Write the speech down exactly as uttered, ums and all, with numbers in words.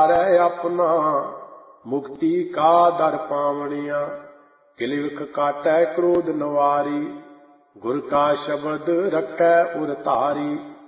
विचारै अपना, मुक्ति का दर पावनिया। किलविख काटै क्रोध नवारी, गुर का शब्द रखै उर तारी।